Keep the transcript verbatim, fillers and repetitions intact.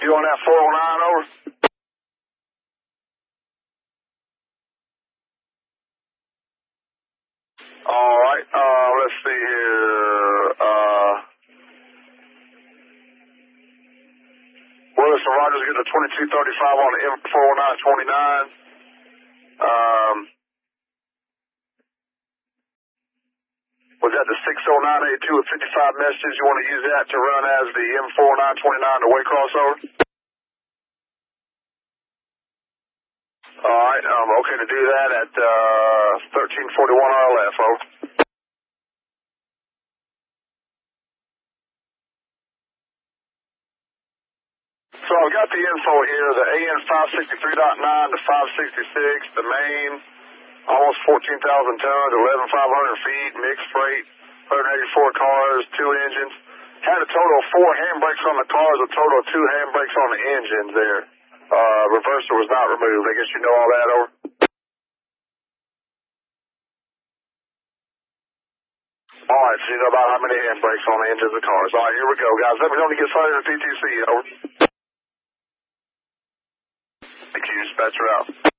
You on that four oh nine, over? All right, uh, let's see here. Uh, Willis and Rogers get the twenty-two thirty-five on the M four oh nine twenty-nine. Um, was that the six oh nine eighty-two with fifty-five messages? You want to use that to run as the M four oh nine twenty-nine to way crossover? All right, um, okay to do that at uh, thirteen forty-one R L F, over. So I've got the info here, the A N five sixty-three point nine to five sixty-six, the main, almost fourteen thousand tons, eleven thousand five hundred feet, mixed freight, one hundred eighty-four cars, two engines. Had a total of four handbrakes on the cars, a total of two handbrakes on the engines there. Uh, reverser was not removed. I guess you know all that, over? All right, so you know about how many handbrakes on the engines of the cars. All right, here we go, guys. Let me know when you get started at P T C, over. Thank you, dispatcher out.